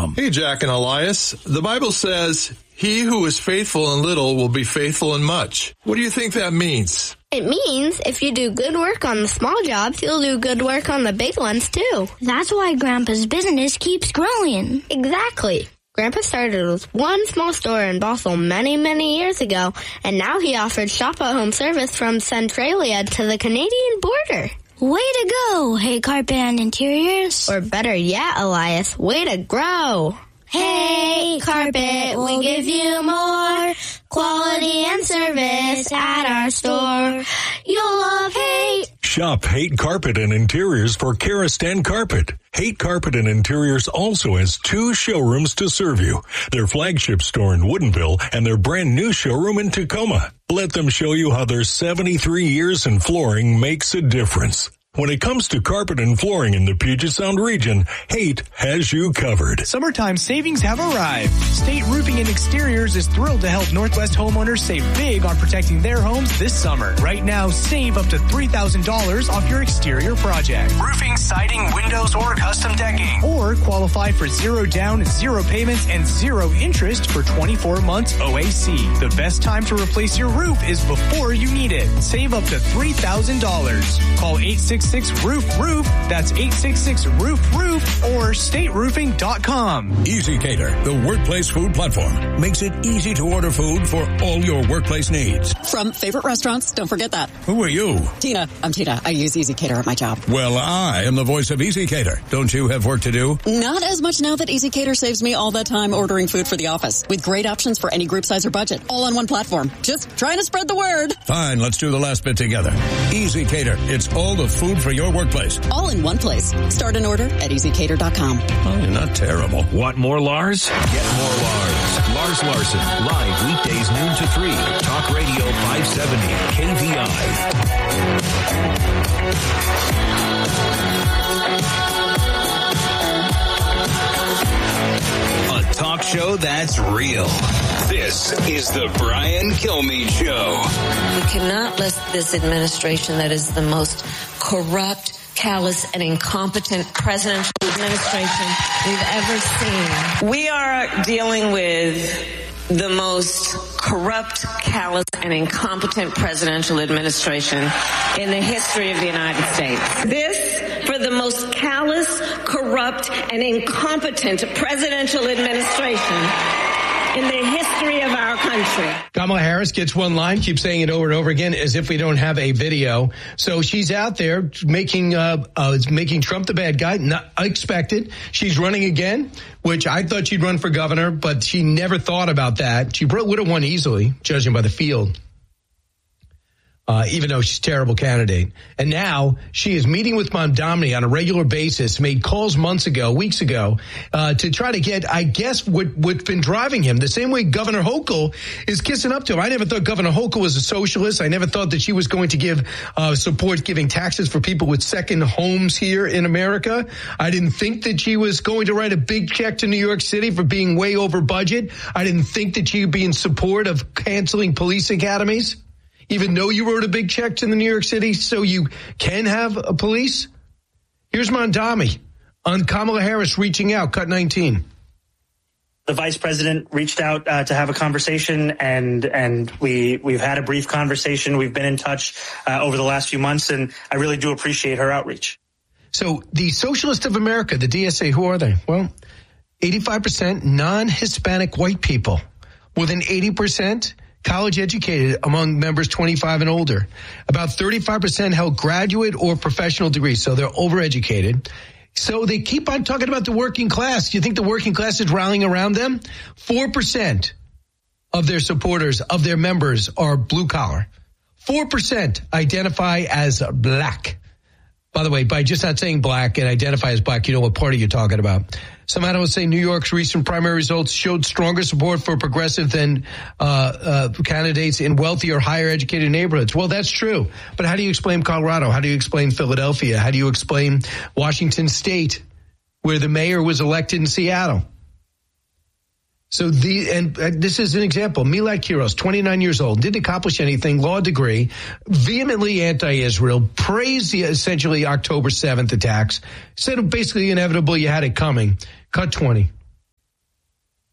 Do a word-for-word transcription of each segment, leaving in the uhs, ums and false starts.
com. Hey, Jack and Elias. The Bible says, he who is faithful in little will be faithful in much. What do you think that means? It means if you do good work on the small jobs, you'll do good work on the big ones, too. That's why Grandpa's business keeps growing. Exactly. Grandpa started with one small store in Bothell many, many years ago, and now he offers shop-at-home service from Centralia to the Canadian border. Way to go, Hey Carpet and Interiors. Or better yet, Elias, way to grow. Hey Carpet, we'll give you more quality and service at our store. You'll love Hey. Shop Haight Carpet and Interiors for Karastan Carpet. Haight Carpet and Interiors also has two showrooms to serve you. Their flagship store in Woodinville and their brand new showroom in Tacoma. Let them show you how their seventy-three years in flooring makes a difference. When it comes to carpet and flooring in the Puget Sound region, Haight has you covered. Summertime savings have arrived. State Roofing and Exteriors is thrilled to help Northwest homeowners save big on protecting their homes this summer. Right now, save up to three thousand dollars off your exterior project. Roofing, siding, windows, or custom decking. Or qualify for zero down, zero payments, and zero interest for twenty-four months O A C. The best time to replace your roof is before you need it. Save up to three thousand dollars. Call eight six six roof roof. That's eight six six roof roof or state roofing dot com. Easy Cater, the workplace food platform, makes it easy to order food for all your workplace needs. From favorite restaurants, don't forget that. Who are you? Tina. I'm Tina. I use Easy Cater at my job. Well, I am the voice of Easy Cater. Don't you have work to do? Not as much now that Easy Cater saves me all that time ordering food for the office. With great options for any group size or budget. All on one platform. Just trying to spread the word. Fine, let's do the last bit together. Easy Cater. It's all the food for your workplace. All in one place. Start an order at easy cater dot com. Oh, you're not terrible. Want more Lars? Get more Lars. Lars Larson, live weekdays noon to three. Talk Radio five seventy, K V I. A talk show that's real. This is the Brian Kilmeade Show. We cannot let this administration that is the most corrupt, callous, and incompetent presidential administration we've ever seen. We are dealing with the most corrupt, callous, and incompetent presidential administration in the history of the United States. This for the most callous, corrupt, and incompetent presidential administration in the history of our country. Kamala Harris gets one line, keeps saying it over and over again as if we don't have a video. So she's out there making uh, uh making Trump the bad guy, not expected. She's running again, which I thought she'd run for governor, but she never thought about that. She would have won easily, judging by the field. Uh, even though she's a terrible candidate. And now she is meeting with Mamdani on a regular basis, made calls months ago, weeks ago, uh, to try to get, I guess, what, what's been driving him. The same way Governor Hochul is kissing up to him. I never thought Governor Hochul was a socialist. I never thought that she was going to give uh, support, giving taxes for people with second homes here in America. I didn't think that she was going to write a big check to New York City for being way over budget. I didn't think that she would be in support of canceling police academies. Even though you wrote a big check to the New York City so you can have a police? Here's Mamdani on Kamala Harris reaching out, cut nineteen. The vice president reached out uh, to have a conversation, and and we, we've had a brief conversation. We've been in touch uh, over the last few months, and I really do appreciate her outreach. So the Socialists of America, the D S A, who are they? Well, eighty-five percent non-Hispanic white people, more than eighty percent college educated among members twenty-five and older. About thirty-five percent held graduate or professional degrees, so they're overeducated. So they keep on talking about the working class. Do you think the working class is rallying around them? four percent of their supporters, of their members, are blue collar. four percent identify as black. By the way, by just not saying black and identify as black, you know what party you're talking about. Some analysts say New York's recent primary results showed stronger support for progressive than uh, uh, candidates in wealthier, higher educated neighborhoods. Well, that's true. But how do you explain Colorado? How do you explain Philadelphia? How do you explain Washington State, where the mayor was elected in Seattle? So the, and uh, this is an example. Milad Kiros, twenty-nine years old, didn't accomplish anything, law degree, vehemently anti-Israel, praised the essentially October seventh attacks, said basically inevitable, you had it coming. Cut twenty.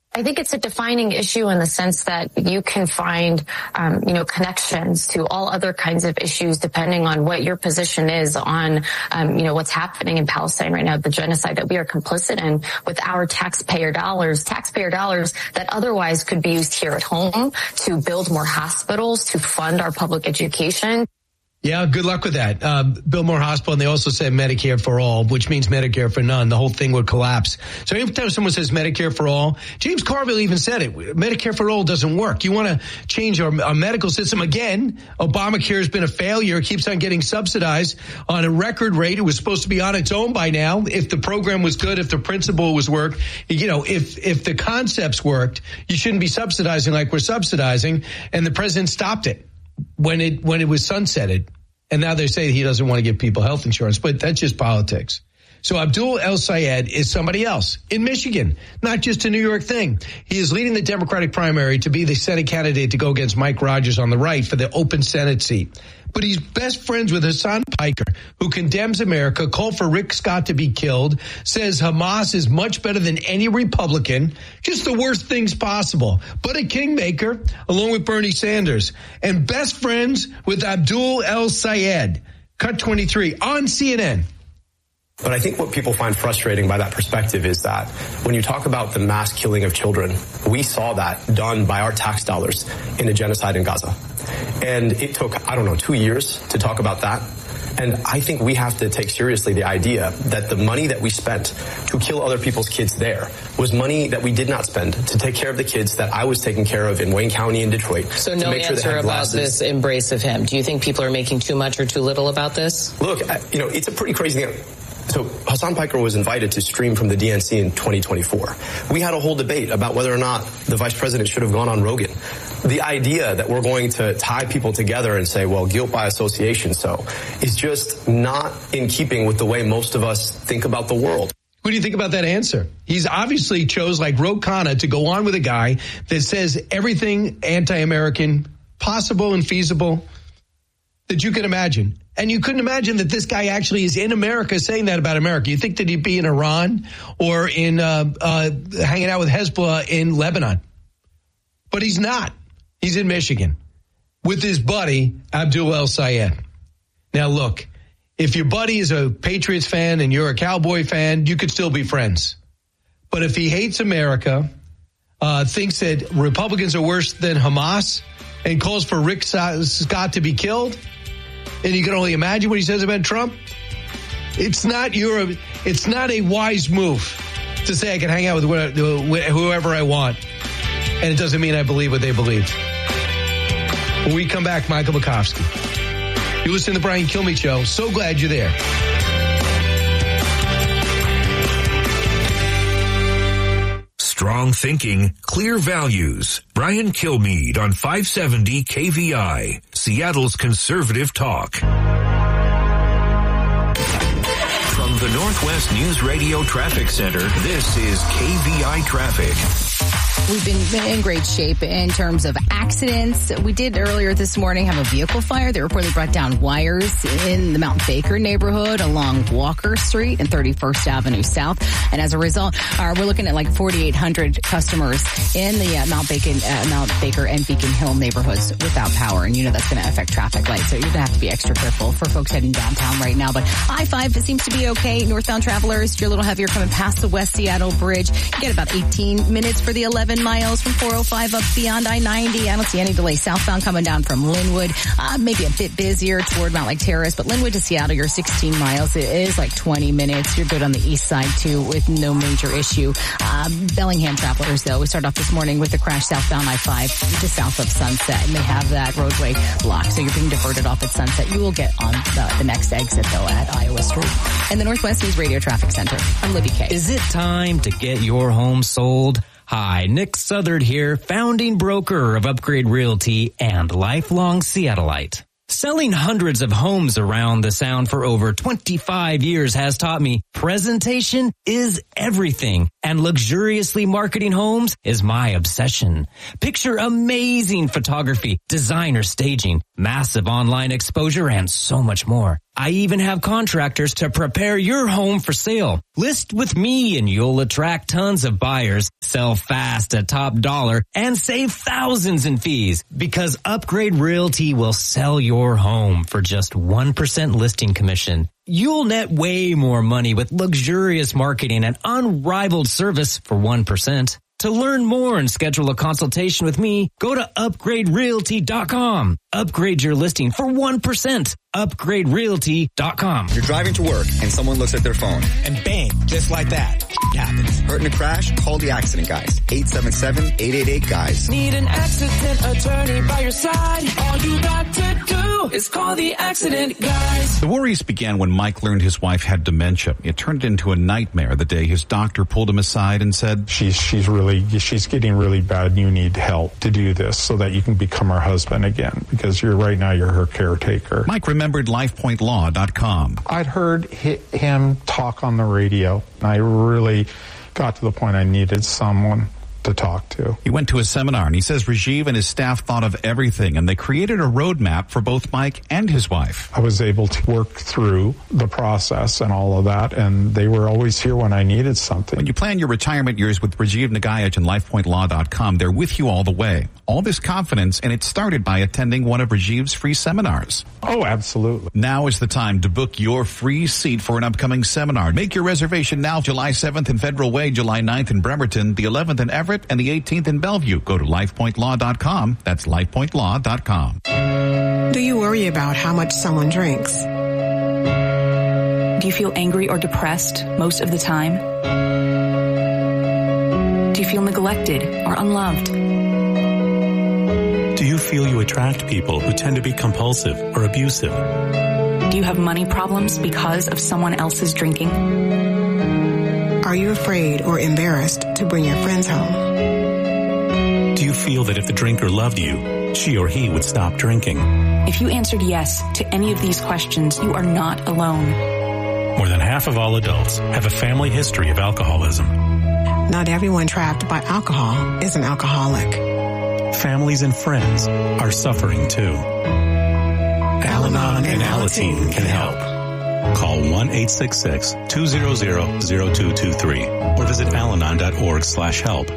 I think it's a defining issue in the sense that you can find, um, you know, connections to all other kinds of issues depending on what your position is on, um, you know, what's happening in Palestine right now, the genocide that we are complicit in with our taxpayer dollars, taxpayer dollars that otherwise could be used here at home to build more hospitals, to fund our public education. Yeah, good luck with that. Uh, build more hospital, and they also said Medicare for all, which means Medicare for none. The whole thing would collapse. So every time someone says Medicare for all, James Carville even said it. Medicare for all doesn't work. You want to change our, our medical system again. Obamacare has been a failure. It keeps on getting subsidized on a record rate. It was supposed to be on its own by now. If the program was good, if the principle was work, you know, if if the concepts worked, you shouldn't be subsidizing like we're subsidizing. And the president stopped it when it when it was sunsetted. And now they say he doesn't want to give people health insurance, but that's just politics. So Abdul El-Sayed is somebody else in Michigan, not just a New York thing. He is leading the Democratic primary to be the Senate candidate to go against Mike Rogers on the right for the open Senate seat. But he's best friends with Hassan Piker, who condemns America, called for Rick Scott to be killed, says Hamas is much better than any Republican, just the worst things possible, but a kingmaker, along with Bernie Sanders, and best friends with Abdul El-Sayed. Cut twenty-three on C N N. But I think what people find frustrating by that perspective is that when you talk about the mass killing of children, we saw that done by our tax dollars in a genocide in Gaza. And it took, I don't know, two years to talk about that. And I think we have to take seriously the idea that the money that we spent to kill other people's kids there was money that we did not spend to take care of the kids that I was taking care of in Wayne County and Detroit. So no answer sure about glasses. This embrace of him. Do you think people are making too much or too little about this? Look, you know, it's a pretty crazy thing. So Hassan Piker was invited to stream from the D N C in twenty twenty-four. We had a whole debate about whether or not the vice president should have gone on Rogan. The idea that we're going to tie people together and say, well, guilt by association, so is just not in keeping with the way most of us think about the world. What do you think about that answer? He's obviously chose, like Ro Khanna, to go on with a guy that says everything anti-American possible and feasible that you can imagine. And you couldn't imagine that this guy actually is in America saying that about America. You think that he'd be in Iran or in uh, uh, hanging out with Hezbollah in Lebanon. But he's not. He's in Michigan with his buddy, Abdul El-Sayed. Now, look, if your buddy is a Patriots fan and you're a Cowboy fan, you could still be friends. But if he hates America, uh, thinks that Republicans are worse than Hamas, and calls for Rick Scott to be killed, and you can only imagine what he says about Trump, it's not your, it's not a wise move to say I can hang out with whoever I want, and it doesn't mean I believe what they believe. When we come back, Michael Bukowski. You listen to the Brian Kilmeade Show. So glad you're there. Strong thinking, clear values. Brian Kilmeade on five seventy K V I, Seattle's conservative talk. From the Northwest News Radio Traffic Center, this is K V I Traffic. We've been in great shape in terms of accidents. We did earlier this morning have a vehicle fire that reportedly brought down wires in the Mount Baker neighborhood along Walker Street and thirty-first Avenue South. And as a result, uh, we're looking at like forty-eight hundred customers in the uh, Mount Baker, uh, Mount Baker and Beacon Hill neighborhoods without power. And you know that's going to affect traffic lights. So you're going to have to be extra careful for folks heading downtown right now. But I five seems to be okay. Northbound travelers, you're a little heavier coming past the West Seattle Bridge. You get about eighteen minutes for the eleven miles from four oh five up beyond I ninety. I don't see any delay southbound coming down from Linwood. Uh, maybe a bit busier toward Mount Lake Terrace, but Linwood to Seattle, you're sixteen miles. It is like twenty minutes. You're good on the east side too with no major issue. Um, Bellingham travelers though, we start off this morning with the crash southbound I five just south of Sunset, and they have that roadway blocked. So you're being diverted off at Sunset. You will get on the, the next exit though at Iowa Street. And the Northwest News Radio Traffic Center. I'm Libby K. Is it time to get your home sold? Hi, Nick Southard here, founding broker of Upgrade Realty and lifelong Seattleite. Selling hundreds of homes around the Sound for over twenty-five years has taught me presentation is everything, and luxuriously marketing homes is my obsession. Picture amazing photography, designer staging, massive online exposure, and so much more. I even have contractors to prepare your home for sale. List with me and you'll attract tons of buyers, sell fast at top dollar, and save thousands in fees because Upgrade Realty will sell your home for just one percent listing commission. You'll net way more money with luxurious marketing and unrivaled service for one percent. To learn more and schedule a consultation with me, go to upgrade realty dot com. Upgrade your listing for one percent. upgrade realty dot com. You're driving to work and someone looks at their phone. And bang, just like that, happens. Hurt in a crash? Call the accident guys. eight seven seven, eight eight eight, guys. Need an accident attorney by your side. All you got to do is call the accident guys. The worries began when Mike learned his wife had dementia. It turned into a nightmare the day his doctor pulled him aside and said, She's, she's really, she's getting really bad and you need help to do this so that you can become her husband again because you're right now you're her caretaker. Mike remembered life point law dot com. I'd heard him talk on the radio and I really got to the point I needed someone to talk to. He went to a seminar and he says Rajiv and his staff thought of everything and they created a roadmap for both Mike and his wife. I was able to work through the process and all of that and they were always here when I needed something. When you plan your retirement years with Rajiv Nagayaj and life point law dot com, they're with you all the way. All this confidence, and it started by attending one of Rajiv's free seminars. Oh, absolutely. Now is the time to book your free seat for an upcoming seminar. Make your reservation now, July seventh in Federal Way, July ninth in Bremerton, the eleventh in Everett, and the eighteenth in Bellevue. Go to life point law dot com. That's life point law dot com. Do you worry about how much someone drinks? Do you feel angry or depressed most of the time? Do you feel neglected or unloved? Do you feel you attract people who tend to be compulsive or abusive? Do you have money problems because of someone else's drinking? Are you afraid or embarrassed to bring your friends home? Do you feel that if the drinker loved you, she or he would stop drinking? If you answered yes to any of these questions, you are not alone. More than half of all adults have a family history of alcoholism. Not everyone trapped by alcohol is an alcoholic. Families and friends are suffering too. Al-Anon and Alateen can help. Call one eight six six, two zero zero, zero two two three or visit alanon dot org slash help.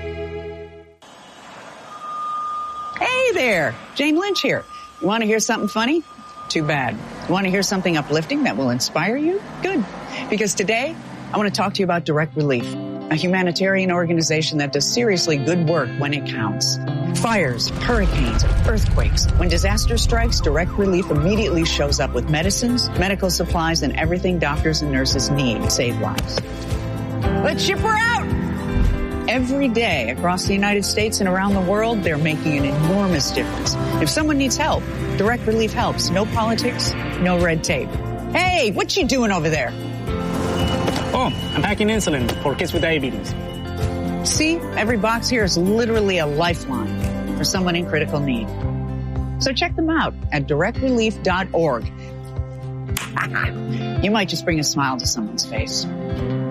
Hey there, Jane Lynch here. You want to hear something funny? Too bad. You want to hear something uplifting that will inspire you? Good. Because today, I want to talk to you about Direct Relief, a humanitarian organization that does seriously good work when it counts. Fires, hurricanes, earthquakes. When disaster strikes, Direct Relief immediately shows up with medicines, medical supplies, and everything doctors and nurses need to save lives. Let's ship her out! Every day across the United States and around the world, they're making an enormous difference. If someone needs help, Direct Relief helps. No politics, no red tape. Hey, what you doing over there? Oh, I'm packing insulin for kids with diabetes. See, every box here is literally a lifeline for someone in critical need. So check them out at direct relief dot org. You might just bring a smile to someone's face.